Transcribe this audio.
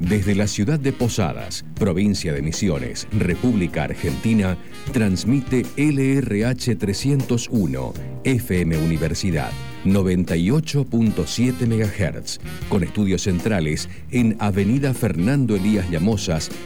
Desde la ciudad de Posadas, provincia de Misiones, República Argentina, transmite LRH 301, FM Universidad, 98.7 MHz, con estudios centrales en Avenida Fernando Elías Llamosas,